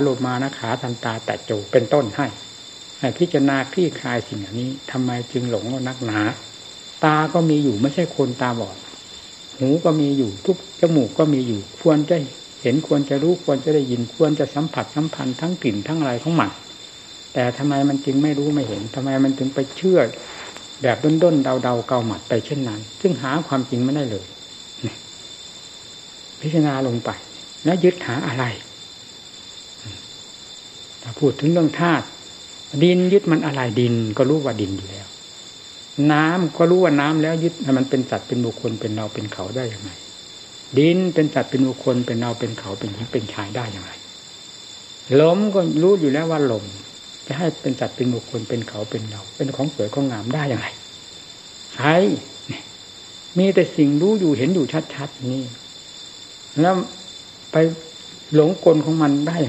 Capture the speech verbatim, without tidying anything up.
โลมานะขาทันตาแต่โจเป็นต้นให้ให้พิจารณาคลี่คลายสิ่งอย่างนี้ทำไมจึงหลงนักหนาตาก็มีอยู่ไม่ใช่คนตาบอดหูก็มีอยู่ทุกจมูกก็มีอยู่ควรจะเห็นควรจะรู้ควรจะได้ยินควรจะสัมผัสสัมพันธ์ทั้งกลิ่นทั้งอะไรของมันแต่ทำไมมันจึงไม่รู้ไม่เห็นทำไมมันจึงไปเชื่อแบบด้นๆเดาๆเกาหมัดไปเช่นนั้นซึ่งหาความจริงไม่ได้เลยพิจารณาลงไปแล้วยึดหาอะไรถ้าพูดถึงเรื่องธาตุดินยึดมันอะไรดินก็รู้ว่าดินอยู่แล้วน้ำก็รู้ว่าน้ำแล้วยึดมันเป็นสัตว์เป็นบุคคลเป็นเราเป็นเขาได้ยังไงดินเป็นสัตว์เป็นบุคคลเป็นเราเป็นเขาเป็นหญิงเป็นชายได้ยังไงลมก็รู้อยู่แล้วว่าลมจะให้เป็นสัตว์เป็นบุคคลเป็นเขาเป็นเราเป็นของสวยของงามได้ยังไงใครมีแต่สิ่งรู้อยู่เห็นอยู่ชัดๆนี่แล้วไปหลงกลของมันได้